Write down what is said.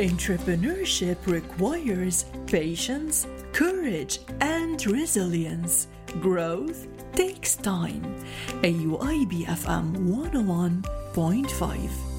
Entrepreneurship requires patience, courage, and resilience. Growth takes time. AUIB FM 101.5